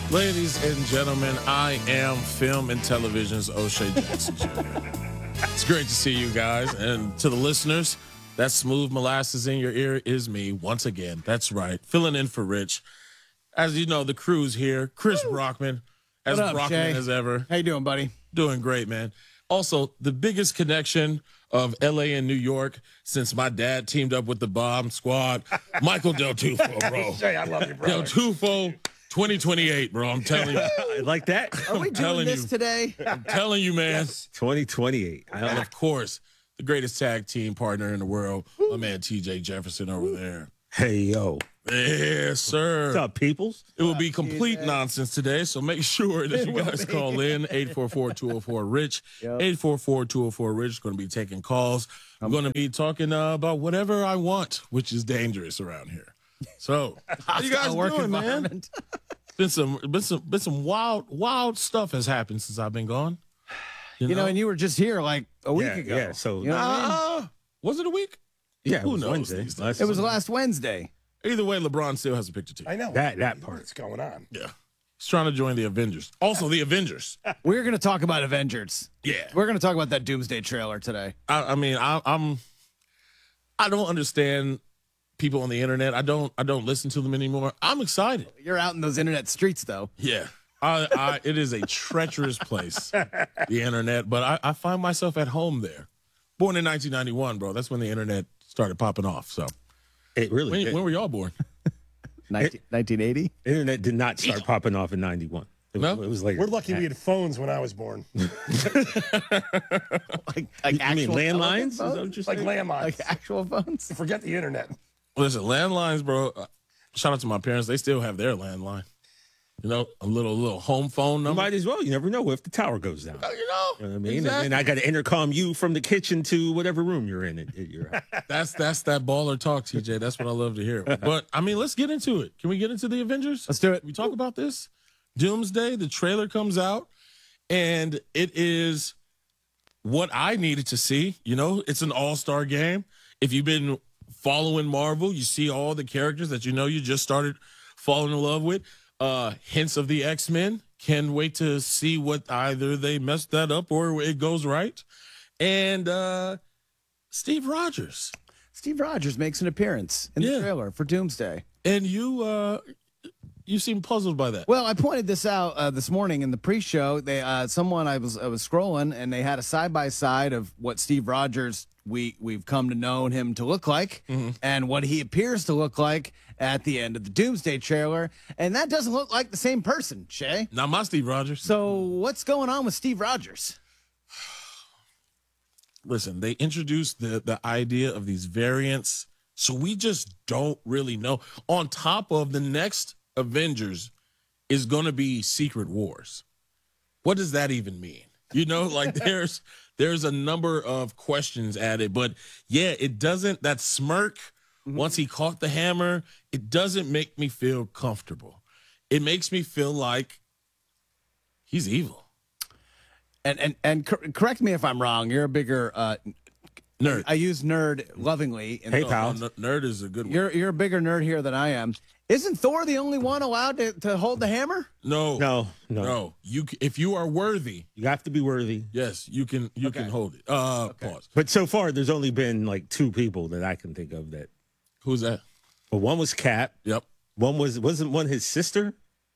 Ladies and gentlemen, I am film and television's O'Shea Jackson Jr. It's great to see you guys. And to the listeners, that smooth molasses in your ear is me once again. That's right. Filling in for Rich. As you know, the crew's here. Chris Brockman, as What up, Brockman Shay? as ever. How you doing, buddy? Doing great, man. Also, the biggest connection of L.A. and New York since my dad teamed up with the Bomb Squad, Michael Del Tufo, bro. Shay, I love you, brother. Del Tufo, 2028, bro. I'm telling you. I like that. Are we doing telling this you. today? I'm telling you, man. 2028. And of course, the greatest tag team partner in the world, my man TJ Jefferson over there. Hey, yo. Yes, sir. What's up, peoples? It will be complete nonsense today, so make sure that you guys call in 844-204-RICH. 844-204-RICH is going to be taking calls. I'm going to be talking about whatever I want, which is dangerous around here. So, how you guys Work doing, man? environment. Been some wild stuff has happened since I've been gone. You know, and you were just here like a week ago. Yeah, so, You know what I mean? Was it a week? yeah, it Who was knows Wednesday. these days? It was last Wednesday. Either way, LeBron still has a picture team. I know. That part. What's going on? Yeah. He's trying to join the Avengers. Also, the Avengers. We're going to talk about Avengers. Yeah. We're going to talk about that Doomsday trailer today. I mean, I don't understand people on the internet. I don't listen to them anymore. I'm excited. You're out in those internet streets, though. Yeah. It is a treacherous place, the internet, but I find myself at home there. Born in 1991, bro. That's when the internet started popping off. So, It really did. when were y'all born? 1980? Internet did not start popping off in 91. No? It was later. We're lucky we had phones when I was born. Like You mean actual landlines? Is that phones? what you're Like saying? landlines. Like actual phones? Forget the internet. Listen, landlines, bro. Shout out to my parents. They still have their landline. You know, a little home phone You number. might as well. You never know if the tower goes down. You know, You know what I mean? exactly. And I got to intercom you from the kitchen to whatever room you're in. You're at. That's that baller talk, TJ. That's what I love to hear. But I mean, let's get into it. Can we get into the Avengers? Let's do it. We talk about this. Doomsday. The trailer comes out, and it is what I needed to see. You know, it's an all-star game. If you've been following Marvel, you see all the characters that you know you just started falling in love with. Hints of the X-Men. Can't wait to see what either they messed that up or it goes right. And Steve Rogers. Steve Rogers makes an appearance in the Yeah. trailer for Doomsday. And you seem puzzled by that. Well, I pointed this out this morning in the pre-show. They someone I was scrolling, and they had a side-by-side of what Steve Rogers we've come to know him to look like, and what he appears to look like at the end of the Doomsday trailer, and that doesn't look like the same person, Shay. Not my Steve Rogers. So what's going on with Steve Rogers? Listen, they introduced the idea of these variants, so we just don't really know. On top of the next Avengers is going to be Secret Wars. What does that even mean? You know, like there's a number of questions added, but yeah, it doesn't. That smirk once he caught the hammer, it doesn't make me feel comfortable. It makes me feel like he's evil. And correct me if I'm wrong. You're a bigger Nerd. I use nerd lovingly. Hey, pal. Nerd is a good one. You're a bigger nerd here than I am. Isn't Thor the only one allowed to hold the hammer? No. No. If you are worthy, You have to be worthy. yes, you can hold it. Pause. But so far, there's only been like two people that I can think of that. Who's that? Well, one was Cap. Yep. One wasn't one his sister.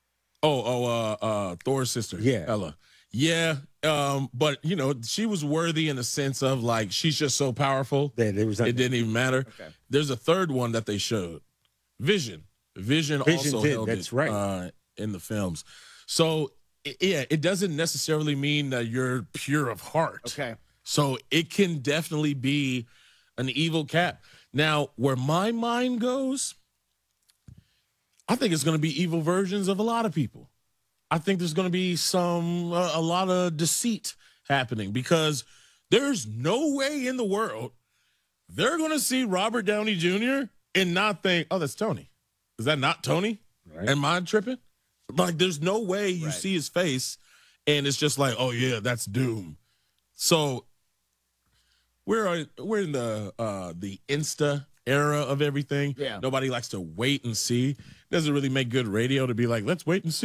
Thor's sister. Yeah. Ella. Yeah. But you know, she was worthy in the sense of like she's just so powerful. That there was It didn't even matter. Okay. There's a third one that they showed. Vision also did, held that's it, right. in the films. So yeah, it doesn't necessarily mean that you're pure of heart. Okay. So it can definitely be an evil Cap. Now, where my mind goes, I think it's going to be evil versions of a lot of people. I think there's going to be a lot of deceit happening because there's no way in the world they're going to see Robert Downey Jr. and not think, oh, that's Tony. Is that not Tony? Right. Am I tripping? Like, there's no way you Right. see his face and it's just like, oh, yeah, that's Doom. So we're in the Insta era of everything. Yeah. Nobody likes to wait and see. Doesn't really make good radio to be like, let's wait and see.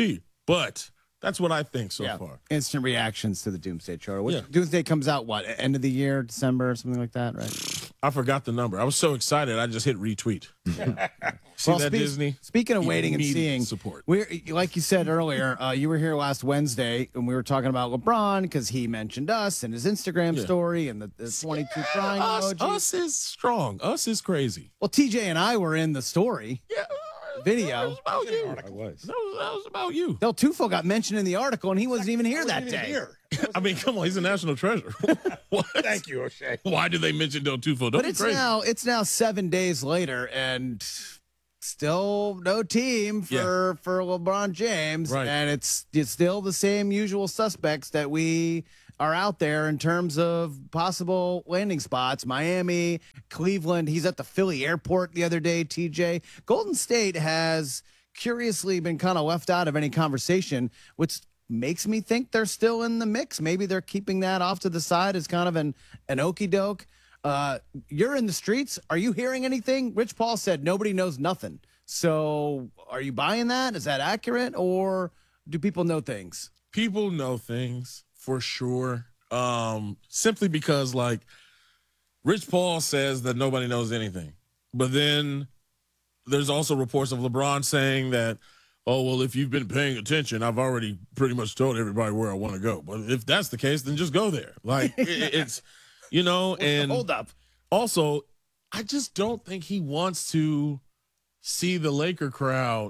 But that's what I think so far. Instant reactions to the Doomsday Charter. Yeah. Doomsday comes out, what, end of the year, December, something like that, right? I forgot the number. I was so excited, I just hit retweet. See that, Disney? Speaking of waiting and Immediate seeing, support. like you said earlier, you were here last Wednesday, and we were talking about LeBron because he mentioned us in his Instagram story and the 22 crying emoji. Us is strong. Us is crazy. Well, TJ and I were in the story. Yeah. Video. That was about you. I was. That was about you. Del Tufo got mentioned in the article, and he wasn't even here that day. I mean, come on, he's a national treasure. What? Thank you, O'Shea. Why did they mention Del Tufo? Don't But be it's crazy. now 7 days later, and still no team for LeBron James, Right. and it's still the same usual suspects that we are out there in terms of possible landing spots. Miami, Cleveland. He's at the Philly airport the other day. TJ, Golden State has curiously been kind of left out of any conversation, which makes me think they're still in the mix. Maybe they're keeping that off to the side as kind of an okey doke. You're in the streets. Are you hearing anything? Rich Paul said nobody knows nothing. So are you buying that? Is that accurate, or do people know things? People know things for sure. Simply because, like, Rich Paul says that nobody knows anything. But then there's also reports of LeBron saying that, oh, well, if you've been paying attention, I've already pretty much told everybody where I want to go. But if that's the case, then just go there. Like, it's, and Hold up. also, I just don't think he wants to see the Laker crowd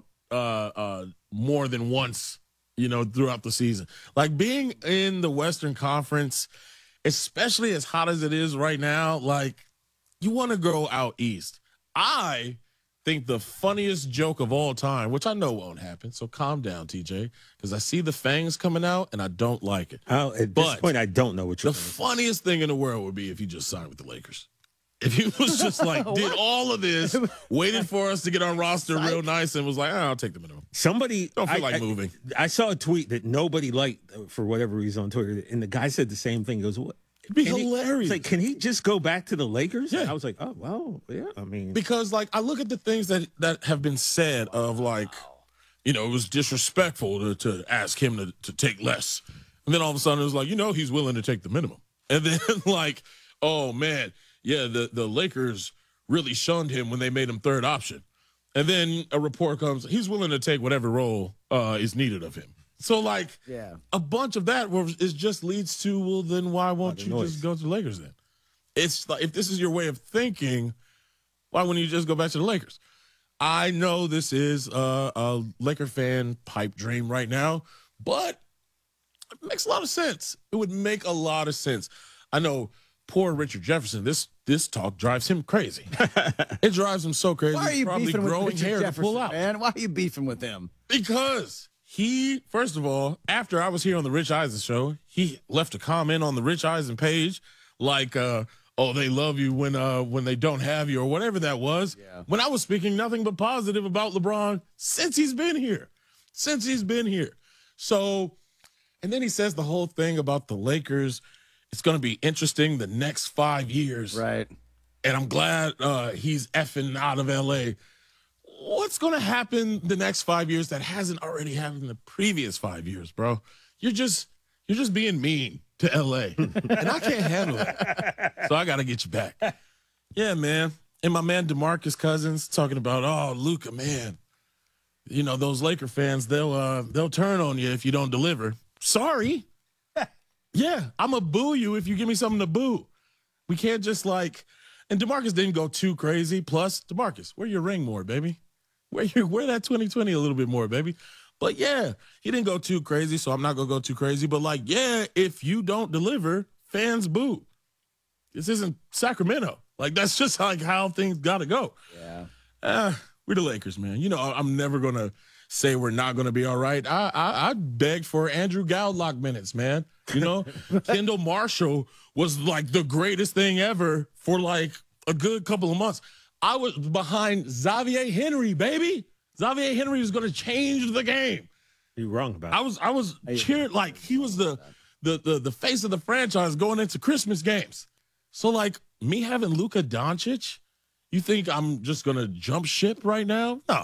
more than once, throughout the season. Like, being in the Western Conference, especially as hot as it is right now, like, you want to go out east. I think the funniest joke of all time, which I know won't happen, so calm down, TJ, because I see the fangs coming out and I don't like it. At this point, I don't know what you're The funniest thing in the world would be if he just signed with the Lakers. If he was just like, did all of this, waited for us to get on roster real nice, and was like, I'll take the minimum. Somebody Don't feel like moving. I saw a tweet that nobody liked for whatever reason on Twitter, and the guy said the same thing. He goes, "What? It'd be Can hilarious. Like, can he just go back to the Lakers?" Yeah. And I was like, "Oh, well, yeah." I mean, Because, like, I look at the things that have been said of, like, it was disrespectful to ask him to take less. And then all of a sudden it was like, he's willing to take the minimum. And then, like, oh, man, yeah, the Lakers really shunned him when they made him third option. And then a report comes, he's willing to take whatever role is needed of him. So, like, a bunch of that is just leads to, well, then why won't you just go to the Lakers then? It's like, if this is your way of thinking, why wouldn't you just go back to the Lakers? I know this is a Laker fan pipe dream right now, but it makes a lot of sense. It would make a lot of sense. I know poor Richard Jefferson, this talk drives him crazy. It drives him so crazy. Why are you He's probably beefing with growing Richard hair Jefferson, to pull out. man? Why are you beefing with him? Because he, first of all, after I was here on the Rich Eisen show, he left a comment on the Rich Eisen page like, oh, they love you when they don't have you, or whatever that was. Yeah. When I was speaking nothing but positive about LeBron since he's been here. So, and then he says the whole thing about the Lakers. It's going to be interesting the next 5 years. Right. And I'm glad he's effing out of L.A. What's going to happen the next 5 years that hasn't already happened in the previous 5 years, bro? You're just being mean to L.A. and I can't handle it. So I got to get you back. Yeah, man. And my man DeMarcus Cousins talking about, oh, Luka, man. Those Laker fans, they'll turn on you if you don't deliver. Sorry. Yeah, I'm going to boo you if you give me something to boo. We can't just and DeMarcus didn't go too crazy. Plus, DeMarcus, wear your ring more, baby. Wear that 2020 a little bit more, baby. But yeah, he didn't go too crazy, so I'm not going to go too crazy. But if you don't deliver, fans boo. This isn't Sacramento. That's just how things got to go. Yeah. We're the Lakers, man. I'm never going to say we're not going to be all right. I begged for Andrew Gowlock minutes, man. Kendall Marshall was the greatest thing ever for a good couple of months. I was behind Xavier Henry, baby. Xavier Henry was going to change the game. You're wrong about it. I was cheering he was the face of the franchise going into Christmas games. So me having Luka Doncic, you think I'm just going to jump ship right now? No.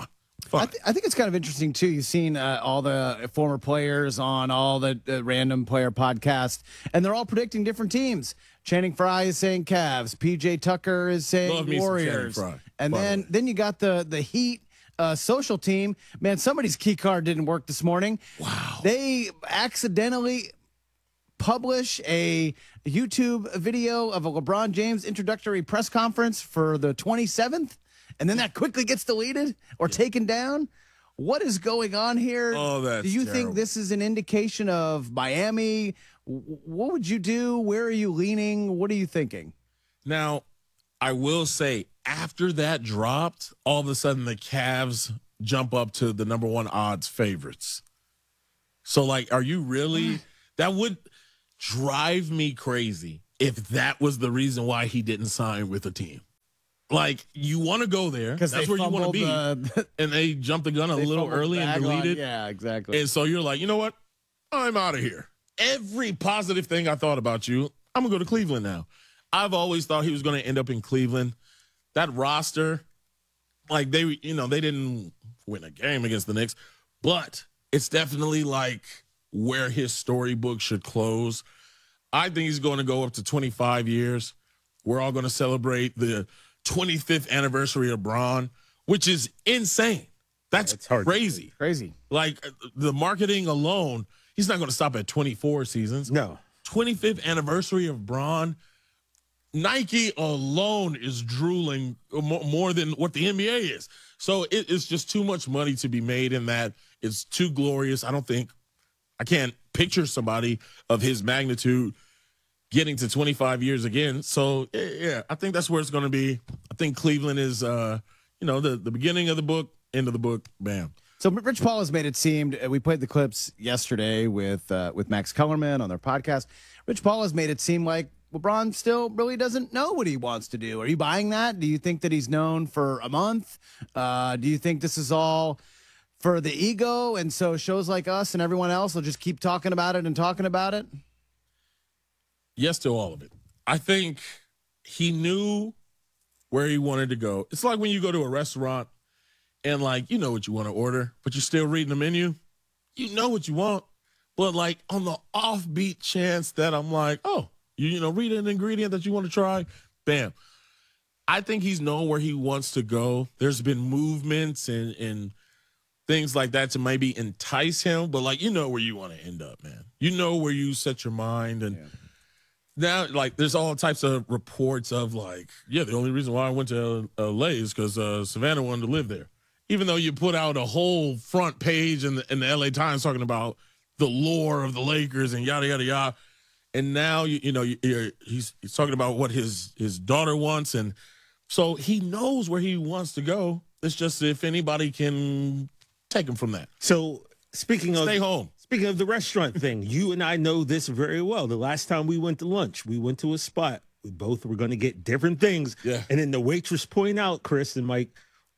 Fine. I think it's kind of interesting too. You've seen all the former players on all the random player podcasts, and they're all predicting different teams. Channing Frye is saying Cavs. PJ Tucker is saying Love me some Warriors. Channing Frye, And by the way. then you got the Heat social team. Man, somebody's key card didn't work this morning. Wow. They accidentally publish a YouTube video of a LeBron James introductory press conference for the 27th, and then that quickly gets deleted or taken down. What is going on here? Oh, that's Do you terrible. think this is an indication of Miami? What would you do? Where are you leaning? What are you thinking? Now, I will say, after that dropped, all of a sudden the Cavs jump up to the number 1 odds favorites. So, like, are you really? That would drive me crazy if that was the reason why he didn't sign with a team. Like, you want to go there. That's where you want to be. And they jumped the gun a little early and deleted. Yeah, exactly. And so you're like, you know what? I'm out of here. Every positive thing I thought about you, I'm going to go to Cleveland now. I've always thought he was going to end up in Cleveland. That roster, like they didn't win a game against the Knicks, but it's definitely like where his storybook should close. I think he's going to go up to 25 years. We're all going to celebrate the 25th anniversary of Bron, which is insane. That's hard to crazy. Crazy. Like the marketing alone, he's not going to stop at 24 seasons. No. 25th anniversary of Bron. Nike alone is drooling more than what the NBA is. So it's just too much money to be made in that. It's too glorious. I can't picture somebody of his magnitude getting to 25 years again. So, yeah, I think that's where it's going to be. I think Cleveland is, the beginning of the book, end of the book, bam. So Rich Paul has made it seem. We played the clips yesterday with Max Kellerman on their podcast. Rich Paul has made it seem like LeBron still really doesn't know what he wants to do. Are you buying that? Do you think that he's known for a month? Do you think this is all for the ego, and so shows like us and everyone else will just keep talking about it and talking about it? Yes to all of it. I think he knew where he wanted to go. It's like when you go to a restaurant and, like, you know what you want to order, but you're still reading the menu. You know what you want. But, like, on the offbeat chance that I'm like, oh, you read an ingredient that you want to try, bam. I think he's known where he wants to go. There's been movements and things like that to maybe entice him, but, like, you know where you want to end up, man. You know where you set your mind. And now, like, there's all types of reports of, like, yeah, the only reason why I went to L.A. is because Savannah wanted to live there. Even though you put out a whole front page in the L.A. Times talking about the lore of the Lakers and yada, yada, yada. And now, he's talking about what his daughter wants. And so he knows where he wants to go. It's just if anybody can take him from that. So speaking Stay home. Speaking of the restaurant thing, you and I know this very well. The last time we went to lunch, we went to a spot. We both were going to get different things. Yeah. And then the waitress pointed out, Chris and Mike,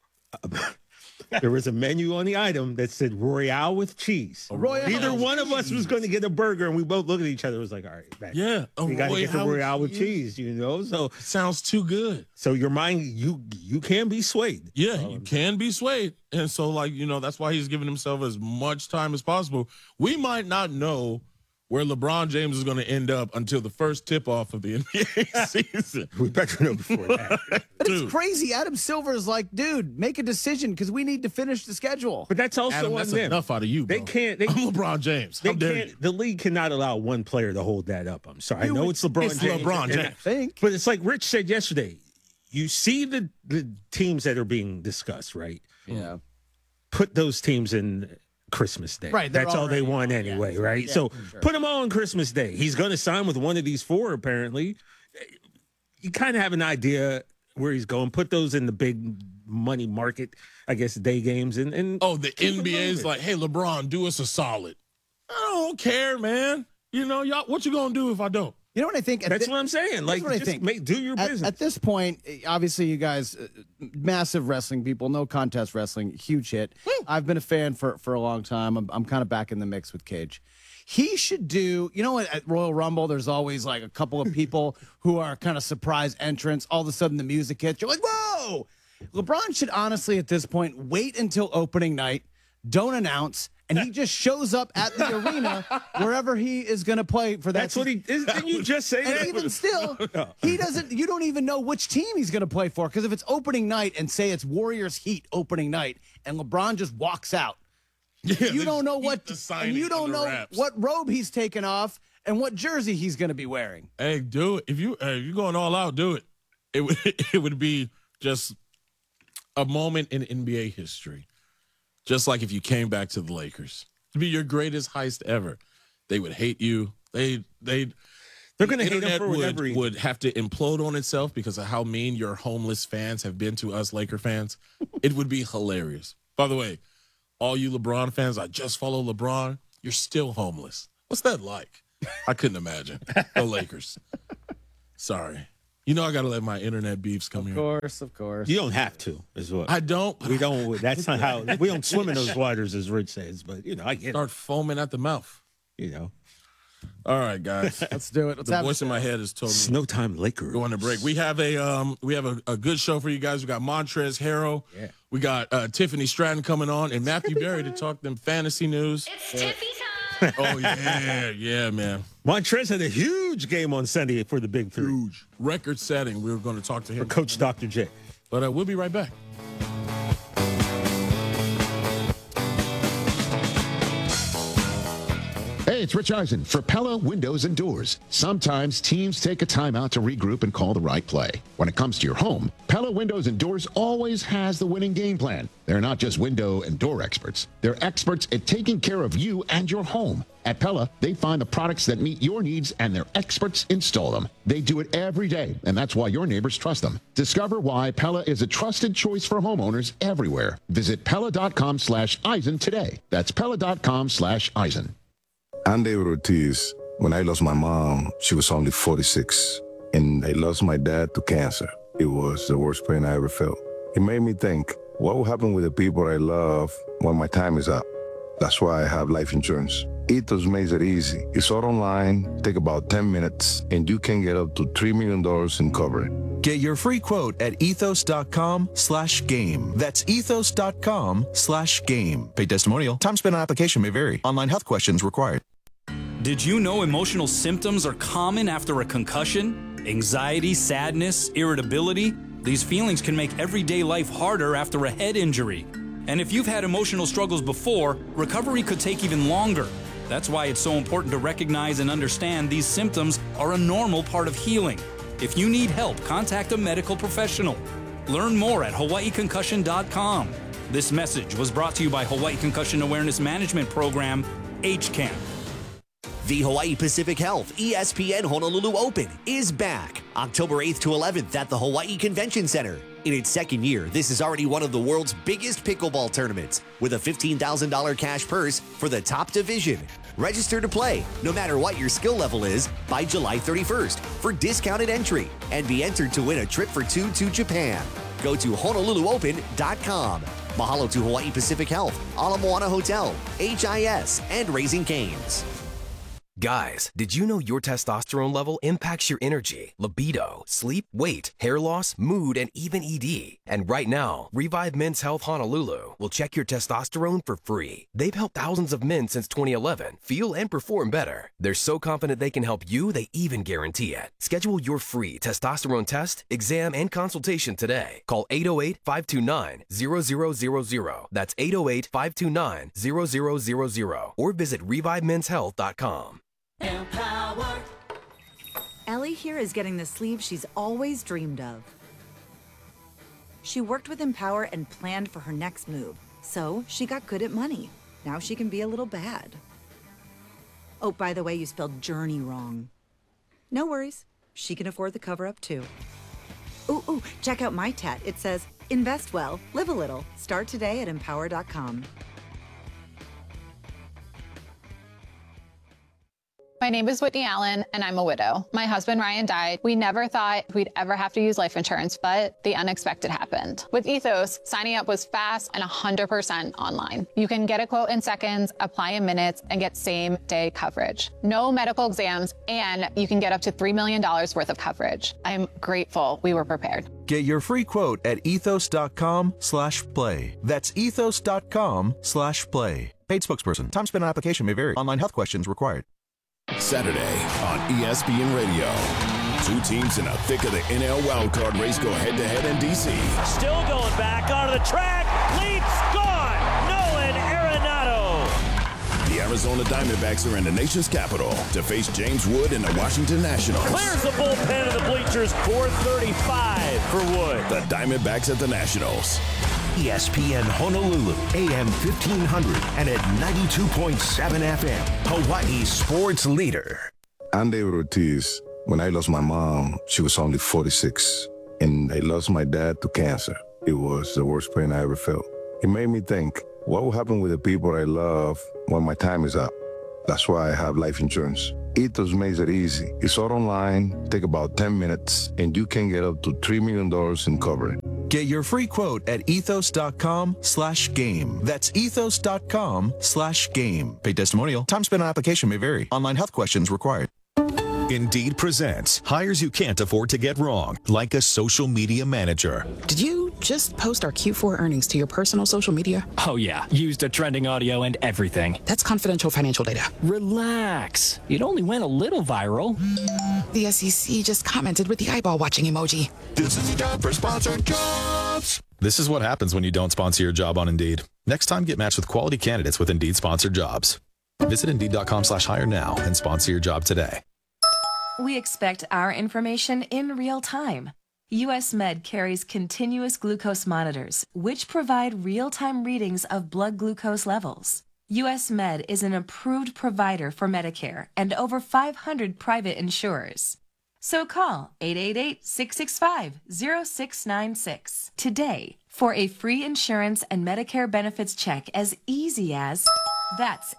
there was a menu on the item that said Royale with cheese. Royale Neither with one of us was going to get a burger, and we both looked at each other. It was like, all right, man, Yeah. we got to get the Royale with cheese. cheese, So, Sounds too good. so your mind, you can be swayed. Yeah, you can be swayed. And so, like, that's why he's giving himself as much time as possible. We might not know where LeBron James is going to end up until the first tip-off of the NBA season. We better know before that. But Dude. it's crazy. Adam Silver's like, dude, make a decision because we need to finish the schedule. But that's also Adam, on that's them. enough out of you, bro. They can't. I'm LeBron James. How They dare can't. you? The league cannot allow one player to hold that up. I'm sorry. I know it's LeBron It's James. LeBron and- James. I think. But it's like Rich said yesterday. You see the teams that are being discussed, right? Yeah. Put those teams in Christmas Day. Right, they're That's all they already want on, anyway, yeah. right? Yeah, so for sure. put them all on Christmas Day. He's going to sign with one of these four, apparently. You kind of have an idea where he's going. Put those in the big money market, I guess, day games. And Oh, the keep it NBA is moving. like, hey, LeBron, do us a solid. I don't care, man. Y'all, what you going to do if I don't? You know what I think? That's what I'm saying. Like, what I just think. do your business. At this point, obviously, you guys, massive wrestling people, no contest wrestling, huge hit. I've been a fan for a long time. I'm kind of back in the mix with Cage. He should do, what, at Royal Rumble, there's always like a couple of people who are kind of surprise entrants. All of a sudden, the music hits. You're like, whoa! LeBron should honestly, at this point, wait until opening night, don't announce, and he just shows up at the arena wherever he is going to play for that. That's what he is. Didn't you just say that? And even still, he doesn't. You don't even know which team he's going to play for, because if it's opening night and say it's Warriors Heat opening night, and LeBron just walks out, you don't know what, and you don't know what robe he's taking off and what jersey he's going to be wearing. Hey, do it. If you're going all out, do it. It would be just a moment in NBA history. Just like if you came back to the Lakers. It'd be your greatest heist ever. They would hate you. They're going to hate him for whatever would have to implode on itself because of how mean your homeless fans have been to us Laker fans. It would be hilarious. By the way, all you LeBron fans, I just follow LeBron. You're still homeless. What's that like? I couldn't imagine. The Lakers. Sorry. You know I got to let my internet beefs come here. Of course. You don't have to, is what. I don't. We don't. That's not how. We don't swim in those waters, as Rich says. But, I get Start foaming at the mouth. All right, guys. Let's do it. The voice in my head is told me. Snowtime Lakers. Going to break. We have a good show for you guys. We got Montrezl Harrell. Yeah. We got Tiffany Stratton coming on and Matthew Berry to talk them fantasy news. It's Tiffy time. Oh, yeah, man. Montrezl had a huge game on Sunday for the Big Three. Huge. Record setting. We were going to talk to him. For Coach Dr. J. But we'll be right back. Hey, it's Rich Eisen for Pella Windows and Doors. Sometimes teams take a timeout to regroup and call the right play. When it comes to your home, Pella Windows and Doors always has the winning game plan. They're not just window and door experts. They're experts at taking care of you and your home. At Pella, they find the products that meet your needs and their experts install them. They do it every day, and that's why your neighbors trust them. Discover why Pella is a trusted choice for homeowners everywhere. Visit Pella.com/Eisen today. That's Pella.com/Eisen. I'm David Ortiz. When I lost my mom, she was only 46. And I lost my dad to cancer. It was the worst pain I ever felt. It made me think, what will happen with the people I love when my time is up? That's why I have life insurance. Ethos makes it easy. It's all online, take about 10 minutes, and you can get up to $3 million in coverage. Get your free quote at ethos.com/game. That's ethos.com/game. Paid testimonial. Time spent on application may vary. Online health questions required. Did you know emotional symptoms are common after a concussion? Anxiety, sadness, irritability? These feelings can make everyday life harder after a head injury. And if you've had emotional struggles before, recovery could take even longer. That's why it's so important to recognize and understand these symptoms are a normal part of healing. If you need help, contact a medical professional. Learn more at hawaiiconcussion.com. This message was brought to you by Hawaii Concussion Awareness Management Program, HCAM. The Hawaii Pacific Health ESPN Honolulu Open is back October 8th to 11th at the Hawaii Convention Center. In its second year, this is already one of the world's biggest pickleball tournaments with a $15,000 cash purse for the top division. Register to play, no matter what your skill level is, by July 31st for discounted entry and be entered to win a trip for two to Japan. Go to HonoluluOpen.com. Mahalo to Hawaii Pacific Health, Ala Moana Hotel, HIS, and Raising Cane's. Guys, did you know your testosterone level impacts your energy, libido, sleep, weight, hair loss, mood, and even ED? And right now, Revive Men's Health Honolulu will check your testosterone for free. They've helped thousands of men since 2011 feel and perform better. They're so confident they can help you, they even guarantee it. Schedule your free testosterone test, exam, and consultation today. Call 808-529-0000. That's 808-529-0000. Or visit ReviveMen'sHealth.com. Empower. Ellie here is getting the sleeve she's always dreamed of. She worked with Empower and planned for her next move, so she got good at money. Now she can be a little bad. Oh, by the way, you spelled journey wrong. No worries, she can afford the cover-up too. Ooh, check out my tat. It says, invest well, live a little. Start today at empower.com. My name is Whitney Allen, and I'm a widow. My husband, Ryan, died. We never thought we'd ever have to use life insurance, but the unexpected happened. With Ethos, signing up was fast and 100% online. You can get a quote in seconds, apply in minutes, and get same-day coverage. No medical exams, and you can get up to $3 million worth of coverage. I'm grateful we were prepared. Get your free quote at ethos.com/play. That's ethos.com/play. Paid spokesperson. Time spent on application may vary. Online health questions required. Saturday on ESPN Radio. Two teams in the thick of the NL wildcard race go head-to-head in D.C. Still going back onto the track. Leaps gone. Nolan Arenado. The Arizona Diamondbacks are in the nation's capital to face James Wood and the Washington Nationals. Clears the bullpen of the bleachers. 435 for Wood. The Diamondbacks at the Nationals. ESPN Honolulu, AM 1500 and at 92.7 FM, Hawaii's sports leader. I'm David Ortiz. When I lost my mom, she was only 46, and I lost my dad to cancer. It was the worst pain I ever felt. It made me think, what will happen with the people I love when my time is up? That's why I have life insurance. Ethos makes it easy. It's all online, take about 10 minutes, and you can get up to $3 million in coverage. Get your free quote at ethos.com/game. That's ethos.com/game. Paid testimonial. Time spent on application may vary. Online health questions required. Indeed presents hires you can't afford to get wrong, like a social media manager. Did you just post our Q4 earnings to your personal social media? Oh, yeah. Used a trending audio and everything. That's confidential financial data. Relax. It only went a little viral. The SEC just commented with the eyeball watching emoji. This is the job for sponsored jobs. This is what happens when you don't sponsor your job on Indeed. Next time, get matched with quality candidates with Indeed sponsored jobs. Visit Indeed.com/hire now and sponsor your job today. We expect our information in real time. US Med carries continuous glucose monitors, which provide real-time readings of blood glucose levels. US Med is an approved provider for Medicare and over 500 private insurers. So call 888-665-0696 today for a free insurance and Medicare benefits check as easy as... That's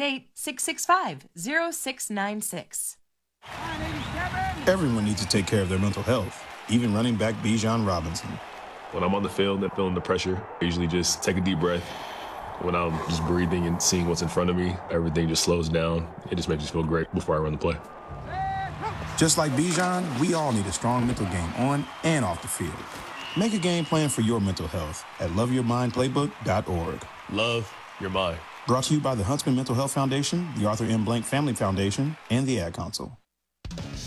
888-665-0696. Everyone needs to take care of their mental health, even running back Bijan Robinson. When I'm on the field and feeling the pressure, I usually just take a deep breath. When I'm just breathing and seeing what's in front of me, everything just slows down. It just makes me feel great before I run the play. Just like Bijan, we all need a strong mental game on and off the field. Make a game plan for your mental health at loveyourmindplaybook.org. Love your mind. Brought to you by the Huntsman Mental Health Foundation, the Arthur M. Blank Family Foundation, and the Ad Council.